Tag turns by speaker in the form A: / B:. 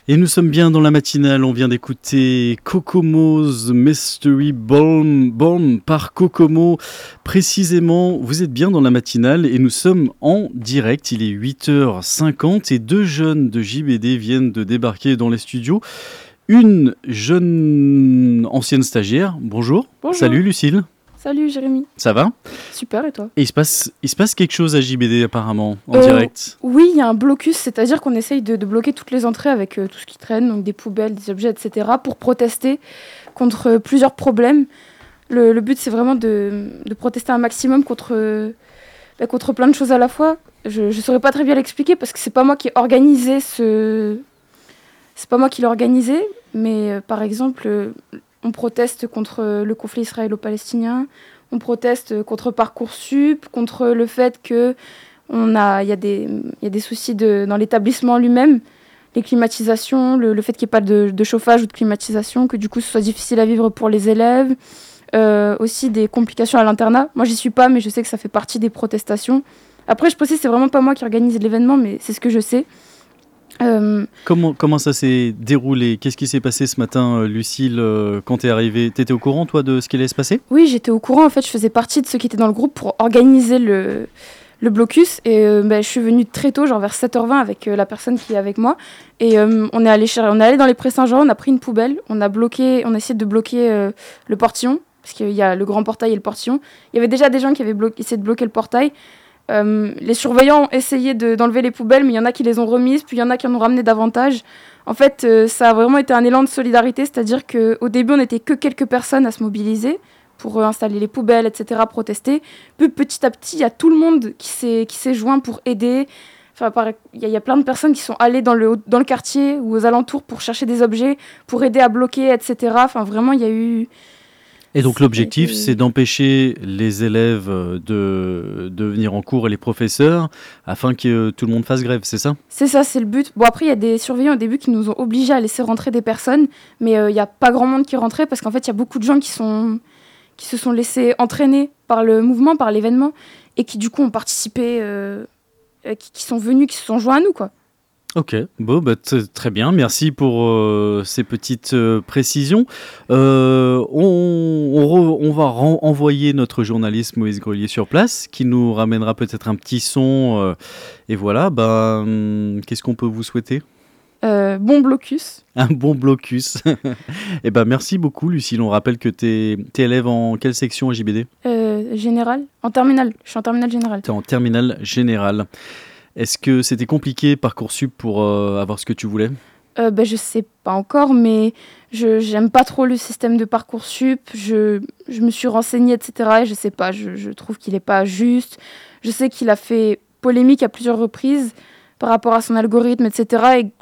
A: Et nous sommes bien dans la matinale, on vient d'écouter Kokomo's Mystery Bomb par Kokomo. Précisément, vous êtes bien dans la matinale et nous sommes en direct, il est 8h50 et deux jeunes de JBD viennent de débarquer dans les studios. Une jeune ancienne stagiaire, bonjour.
B: Bonjour.
A: Salut Lucille.
B: Salut Jérémy.
A: Ça va ?
B: Super, et toi ?
A: Et il se passe quelque chose à JBD apparemment, en direct.
B: Oui, il y a un blocus, c'est-à-dire qu'on essaye de bloquer toutes les entrées avec tout ce qui traîne, donc des poubelles, des objets, etc., pour protester contre plusieurs problèmes. Le but, c'est vraiment de protester un maximum contre plein de choses à la fois. Je ne saurais pas très bien l'expliquer parce que c'est pas moi qui ai organisé C'est pas moi qui l'ai organisé, mais par exemple, on proteste contre le conflit israélo-palestinien, on proteste contre Parcoursup, contre le fait qu'il y a des soucis dans l'établissement lui-même, les climatisations, le fait qu'il n'y ait pas de chauffage ou de climatisation, que du coup ce soit difficile à vivre pour les élèves, aussi des complications à l'internat. Moi j'y suis pas, mais je sais que ça fait partie des protestations. Après je précise, c'est vraiment pas moi qui organise l'événement, mais c'est ce que je sais.
A: Comment ça s'est déroulé ? Qu'est-ce qui s'est passé ce matin, Lucille, quand t'es arrivée ? T'étais au courant, toi, de ce qui allait se passer ?
B: Oui, j'étais au courant. En fait, je faisais partie de ceux qui étaient dans le groupe pour organiser le blocus. Et je suis venue très tôt, genre vers 7h20, avec la personne qui est avec moi. Et on est allé dans les Prés Saint-Jean, on a pris une poubelle, on a essayé de bloquer le portillon, parce qu'il y a le grand portail et le portillon. Il y avait déjà des gens qui avaient essayé de bloquer le portail. Les surveillants ont essayé d'enlever les poubelles, mais il y en a qui les ont remises, puis il y en a qui en ont ramené davantage. En fait, ça a vraiment été un élan de solidarité, c'est-à-dire qu'au début, on n'était que quelques personnes à se mobiliser pour installer les poubelles, etc., protester. Puis petit à petit, il y a tout le monde qui s'est joint pour aider. Enfin, il y a plein de personnes qui sont allées dans le quartier ou aux alentours pour chercher des objets, pour aider à bloquer, etc. Enfin, vraiment, il y a eu...
A: Et donc l'objectif, c'est d'empêcher les élèves de venir en cours et les professeurs afin que tout le monde fasse grève, c'est ça ?
B: C'est ça, c'est le but. Bon, après, il y a des surveillants au début qui nous ont obligés à laisser rentrer des personnes, mais il n'y a pas grand monde qui rentrait parce qu'en fait, il y a beaucoup de gens qui se sont laissés entraîner par le mouvement, par l'événement, et qui du coup ont participé, qui sont venus, qui se sont joints à nous, quoi.
A: Ok, bon, très bien, merci pour ces petites précisions. On va envoyer notre journaliste Moïse Grelier sur place, qui nous ramènera peut-être un petit son. Et voilà, qu'est-ce qu'on peut vous souhaiter ?
B: Bon blocus.
A: Un bon blocus. Et merci beaucoup, Lucille. On rappelle que t'es élève en quelle section à JBD ?
B: Général, en terminale. Je suis en terminale générale.
A: T'es en terminale générale. Est-ce que c'était compliqué Parcoursup pour avoir ce que tu voulais ?
B: Je sais pas encore, mais j'aime pas trop le système de Parcoursup. Je me suis renseignée, etc. Et je sais pas, je trouve qu'il est pas juste. Je sais qu'il a fait polémique à plusieurs reprises par rapport à son algorithme, etc. Et